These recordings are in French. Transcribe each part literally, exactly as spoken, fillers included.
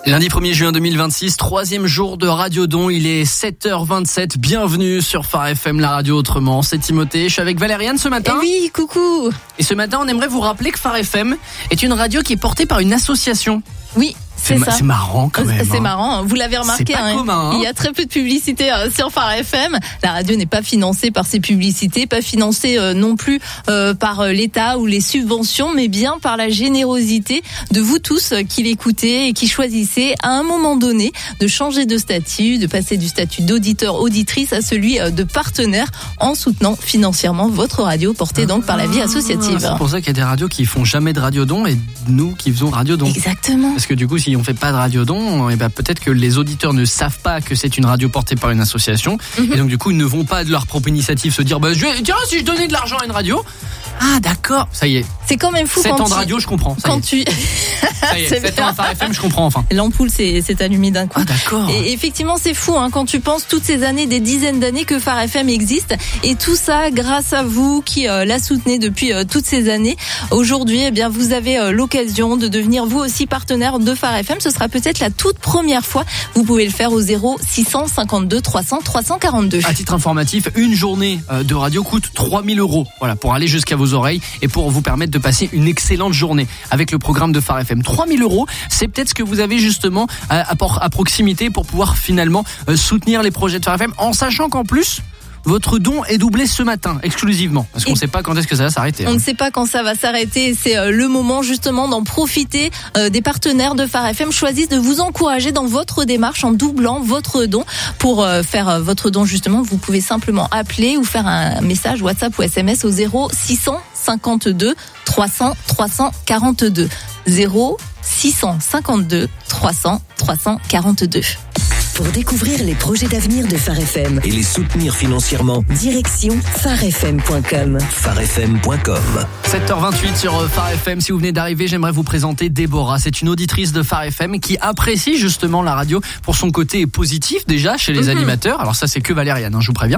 Lundi premier juin deux mille vingt-six, troisième jour de Radiodon, il est sept heures vingt-sept, bienvenue sur Phare F M, la radio autrement, c'est Timothée, je suis avec Valériane ce matin. Et oui, coucou. Et ce matin, on aimerait vous rappeler que Phare F M est une radio qui est portée par une association. Oui. C'est, c'est, ça. c'est marrant quand même. C'est hein. marrant, vous l'avez remarqué. C'est pas hein, commun. Hein. Il y a très peu de publicité euh, sur Phare F M. La radio n'est pas financée par ces publicités, pas financée euh, non plus euh, par euh, l'État ou les subventions, mais bien par la générosité de vous tous euh, qui l'écoutez et qui choisissez à un moment donné de changer de statut, de passer du statut d'auditeur, auditrice à celui euh, de partenaire en soutenant financièrement votre radio portée donc par la vie associative. C'est pour ça qu'il y a des radios qui font jamais de radiodon et nous qui faisons radiodon. Exactement. Parce que du coup, si on fait pas de radiodon, et ben peut-être que les auditeurs ne savent pas que c'est une radio portée par une association, mm-hmm. et donc du coup ils ne vont pas de leur propre initiative se dire bah je vais, tiens si je donnais de l'argent à une radio. Ah d'accord, ça y est. C'est quand même fou. sept quand ans de radio, je comprends. Ça quand y est. tu ça y est, sept ans à Phare F M, je comprends enfin. L'ampoule s'est, s'est allumée d'un coup. Ah d'accord. Et effectivement, c'est fou hein, quand tu penses toutes ces années, des dizaines d'années que Phare F M existe, et tout ça grâce à vous qui euh, la soutenez depuis euh, toutes ces années. Aujourd'hui, eh bien, vous avez euh, l'occasion de devenir vous aussi partenaire de Phare F M. Ce sera peut-être la toute première fois. Vous pouvez le faire au zéro six cent cinquante-deux trois cents trois cent quarante-deux. À titre informatif, une journée de radio coûte trois mille euros. Voilà, pour aller jusqu'à vos oreilles et pour vous permettre de passer une excellente journée avec le programme de Phare F M. trois mille euros, c'est peut-être ce que vous avez justement à, à, à proximité pour pouvoir finalement euh, soutenir les projets de Phare F M, en sachant qu'en plus, votre don est doublé ce matin, exclusivement. Parce qu'on ne sait pas quand est-ce que ça va s'arrêter. On hein. ne sait pas quand ça va s'arrêter. C'est euh, le moment justement d'en profiter. Euh, des partenaires de Phare F M choisissent de vous encourager dans votre démarche en doublant votre don. Pour euh, faire euh, votre don justement, vous pouvez simplement appeler ou faire un message WhatsApp ou S M S au zéro six cent cinquante-deux trois cents trois cent quarante-deux. zéro six cent cinquante-deux trois cents trois cent quarante-deux. Pour découvrir les projets d'avenir de Phare F M et les soutenir financièrement, direction phare f m point com. phare f m point com. sept heures vingt-huit sur Phare F M. Si vous venez d'arriver, j'aimerais vous présenter Déborah. C'est une auditrice de Phare F M qui apprécie justement la radio pour son côté positif déjà chez les mmh. animateurs. Alors ça, c'est que Valériane, hein, je vous préviens.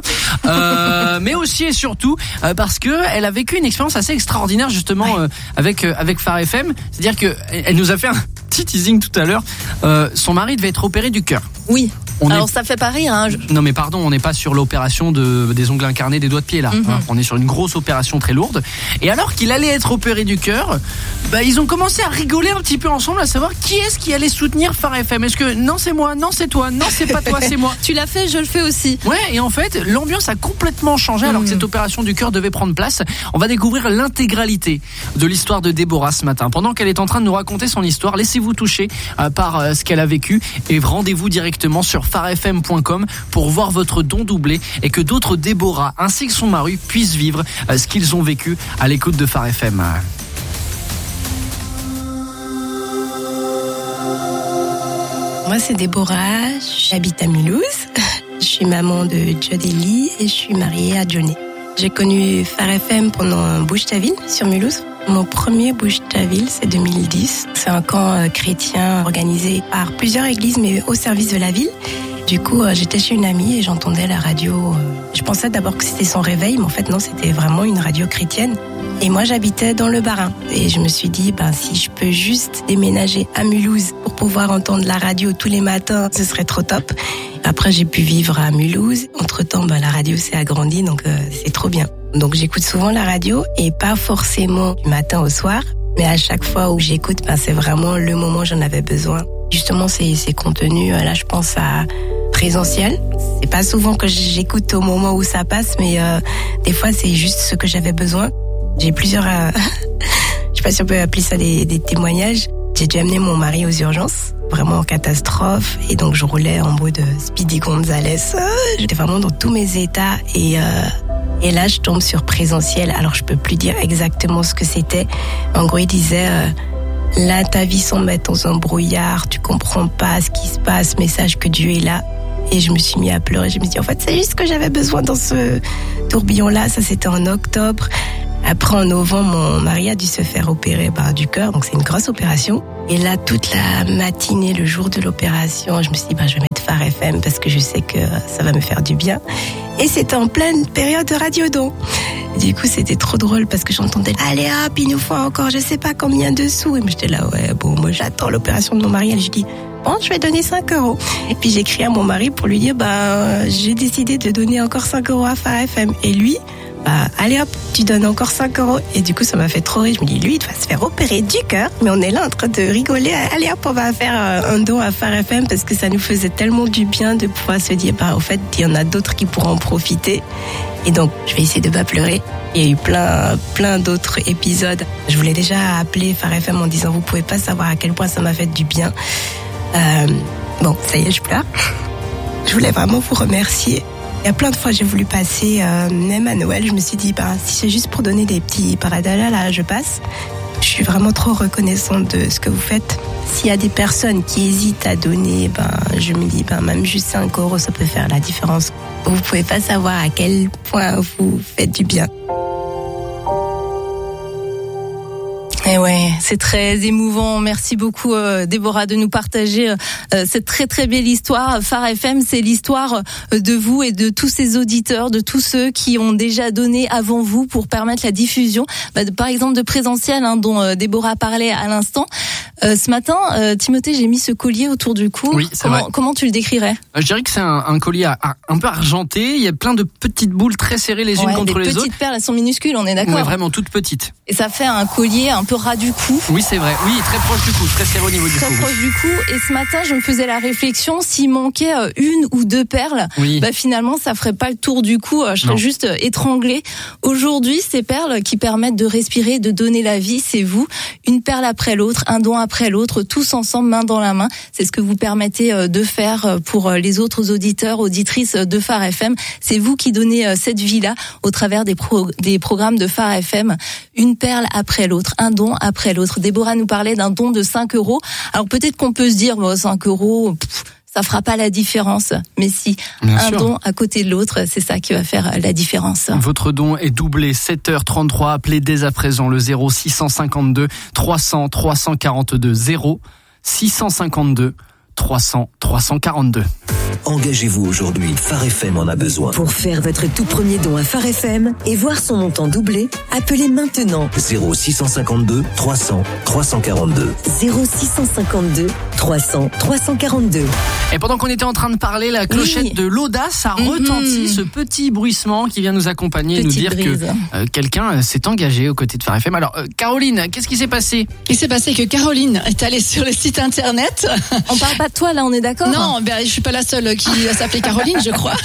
Euh, mais aussi et surtout euh, parce que elle a vécu une expérience assez extraordinaire justement euh, avec euh, avec Phare F M. C'est-à-dire que elle nous a fait un petit teasing tout à l'heure. Euh, son mari devait être opéré du cœur. Oui. On Alors est... ça fait pas rire. Hein. Non mais pardon, on n'est pas sur l'opération de, des ongles incarnés des doigts de pied là. Mm-hmm. Hein, on est sur une grosse opération très lourde. Et alors qu'il allait être opéré du cœur, bah, ils ont commencé à rigoler un petit peu ensemble, à savoir qui est-ce qui allait soutenir Phare F M. Est-ce que non c'est moi, non c'est toi, non c'est pas toi, c'est moi. Tu l'as fait, je le fais aussi. Ouais, et en fait l'ambiance a complètement changé alors mm. que cette opération du cœur devait prendre place. On va découvrir l'intégralité de l'histoire de Déborah ce matin. Pendant qu'elle est en train de nous raconter son histoire, laissez-vous toucher euh, par euh, ce qu'elle a vécu et rendez-vous directement sur phare f m point com pour voir votre don doublé et que d'autres Déborah ainsi que son mari puissent vivre euh, ce qu'ils ont vécu à l'écoute de Phare F M. Moi c'est Déborah, j'habite à Mulhouse, je suis maman de Jodélie et je suis mariée à Johnny. J'ai connu Phare F M pendant Bouge ta ville sur Mulhouse. Mon premier Bouge ta ville, c'est deux mille dix. C'est un camp chrétien organisé par plusieurs églises, mais au service de la ville. Du coup, j'étais chez une amie et j'entendais la radio. Je pensais d'abord que c'était son réveil, mais en fait non, c'était vraiment une radio chrétienne. Et moi, j'habitais dans le Bas-Rhin. Et je me suis dit, ben, si je peux juste déménager à Mulhouse pour pouvoir entendre la radio tous les matins, ce serait trop top. Après, j'ai pu vivre à Mulhouse. Entre-temps, ben, la radio s'est agrandie, donc euh, c'est trop bien. Donc j'écoute souvent la radio et pas forcément du matin au soir, mais à chaque fois où j'écoute, ben, c'est vraiment le moment où j'en avais besoin. Justement, ces, ces contenus, là je pense à Présentiel. C'est pas souvent que j'écoute au moment où ça passe, mais euh, des fois c'est juste ce que j'avais besoin. J'ai plusieurs, euh, je sais pas si on peut appeler ça des, des témoignages. J'ai dû amener mon mari aux urgences, vraiment en catastrophe, et donc je roulais en mode Speedy Gonzales. J'étais vraiment dans tous mes états et... Euh, Et là, je tombe sur Présentiel. Alors, je peux plus dire exactement ce que c'était. En gros, il disait, euh, là, ta vie semble être dans un brouillard. Tu comprends pas ce qui se passe, mais sache que Dieu est là. Et je me suis mis à pleurer. Je me suis dit, en fait, c'est juste ce que j'avais besoin dans ce tourbillon-là. Ça, c'était en octobre. Après, en novembre, mon mari a dû se faire opérer bah, du cœur. Donc, c'est une grosse opération. Et là, toute la matinée, le jour de l'opération, je me suis dit, bah, je vais mettre Phare F M parce que je sais que ça va me faire du bien. Et c'était en pleine période de radiodon. Du coup, c'était trop drôle parce que j'entendais « Allez hop, il nous faut encore je sais pas combien de sous ». Et moi, j'étais là « Ouais, bon, moi, j'attends l'opération de mon mari ». Et je dis « bon, je vais donner cinq euros. Et puis j'écris à mon mari pour lui dire, bah, j'ai décidé de donner encore cinq euros à Phare F M. Et lui, bah, allez hop, tu donnes encore cinq euros. Et du coup, ça m'a fait trop rire. Je me dis, lui, il doit se faire opérer du cœur. Mais on est là en train de rigoler. Allez hop, on va faire un don à Phare F M parce que ça nous faisait tellement du bien de pouvoir se dire, bah, au fait, il y en a d'autres qui pourront en profiter. Et donc, je vais essayer de pas pleurer. Il y a eu plein, plein d'autres épisodes. Je voulais déjà appeler Phare F M en disant, vous pouvez pas savoir à quel point ça m'a fait du bien. Euh, bon, ça y est, je pleure. Je voulais vraiment vous remercier. Il y a plein de fois j'ai voulu passer, euh, même à Noël, je me suis dit, bah, si c'est juste pour donner des petits paradala, là, je passe. Je suis vraiment trop reconnaissante de ce que vous faites. S'il y a des personnes qui hésitent à donner, ben, je me dis, ben, même juste cinq euros, ça peut faire la différence. Vous pouvez pas savoir à quel point vous faites du bien. Et ouais, c'est très émouvant. Merci beaucoup, euh, Déborah, de nous partager euh, cette très très belle histoire. Phare F M, c'est l'histoire de vous et de tous ces auditeurs, de tous ceux qui ont déjà donné avant vous pour permettre la diffusion, bah, de, par exemple, de présentiel, hein, dont euh, Déborah parlait à l'instant. Euh, ce matin, euh, Timothée, j'ai mis ce collier autour du cou. Oui, c'est comment, vrai. Comment tu le décrirais ? Je dirais que c'est un, un collier à, à, un peu argenté. Il y a plein de petites boules très serrées les unes ouais, contre les autres. Des petites perles, elles sont minuscules, on est d'accord ? Ouais, vraiment toutes petites. Et ça fait un collier un peu ras du cou. Oui, c'est vrai. Oui, très proche du cou, très serré au niveau du Très cou. proche du cou. Et ce matin, je me faisais la réflexion, s'il manquait une ou deux perles, oui. bah finalement, ça ferait pas le tour du cou. Je serais Non. juste étranglée. Aujourd'hui, ces perles qui permettent de respirer, de donner la vie, c'est vous. Une perle après l'autre, un don après l'autre, tous ensemble, main dans la main. C'est ce que vous permettez de faire pour les autres auditeurs, auditrices de Phare F M. C'est vous qui donnez cette vie-là au travers des, pro- des programmes de Phare F M. Une perle après l'autre, un don après l'autre. Déborah nous parlait d'un don de cinq euros. Alors peut-être qu'on peut se dire, bon, cinq euros, pff, ça fera pas la différence. Mais si, Bien un sûr. don à côté de l'autre, c'est ça qui va faire la différence. Votre don est doublé, sept heures trente-trois. Appelez dès à présent le zéro six cent cinquante-deux trois cents trois cent quarante-deux. zéro six cent cinquante-deux trois cents trois cent quarante-deux. Engagez-vous aujourd'hui, Phare F M en a besoin. Pour faire votre tout premier don à Phare F M et voir son montant doubler, appelez maintenant zéro six cent cinquante-deux trois cents trois cent quarante-deux. zéro six cent cinquante-deux trois cents trois cent quarante-deux. Et pendant qu'on était en train de parler, la clochette Oui. de l'audace a Mhm. retenti, ce petit bruissement qui vient nous accompagner et nous Petite dire brise. que euh, quelqu'un euh, s'est engagé aux côtés de Phare F M. Alors, euh, Caroline, qu'est-ce qui s'est passé ? Il s'est passé que Caroline est allée sur le site internet. On parle pas de toi, là, on est d'accord ? Non, ben, je suis pas la seule qui va s'appeler Caroline, je crois.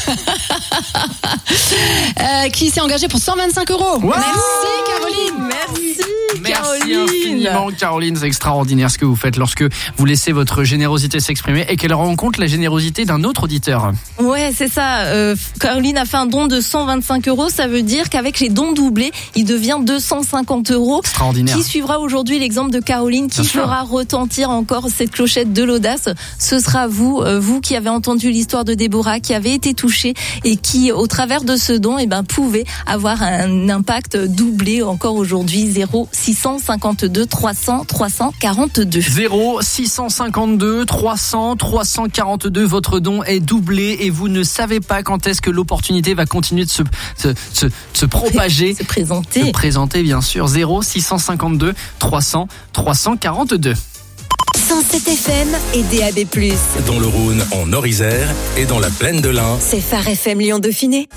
euh, qui s'est engagée pour cent vingt-cinq euros. Wow. Merci Caroline. Merci, Merci Caroline. infiniment, Caroline. C'est extraordinaire ce que vous faites lorsque vous laissez votre générosité s'exprimer et qu'elle rencontre la générosité d'un autre auditeur. Ouais, c'est ça. Euh, Caroline a fait un don de cent vingt-cinq euros. Ça veut dire qu'avec les dons doublés, il devient deux cent cinquante euros. Extraordinaire. Qui suivra aujourd'hui l'exemple de Caroline, qui Bien sûr. fera retentir encore cette clochette de l'audace? Ce sera vous, euh, vous qui avez entendu l'histoire de Déborah, qui avez été touché et qui, au travers de ce don, eh ben, pouvez avoir un impact doublé encore aujourd'hui. zéro six cent cinquante-deux trois cents trois cent quarante-deux. zéro six cent cinquante-deux trois cents trois cent quarante-deux. Votre don est doublé et vous ne savez pas quand est-ce que l'opportunité va continuer de se, se, se, se propager. Se présenter. Se présenter, bien sûr. zéro six cent cinquante-deux trois cents trois cent quarante-deux. cent sept F M et D A B plus. Dans le Rhône, en Orisère et dans la plaine de l'Ain. C'est Phare F M Lyon Dauphiné.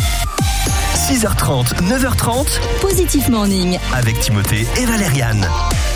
six heures trente, neuf heures trente, Positif Morning. avec Timothée et Valériane.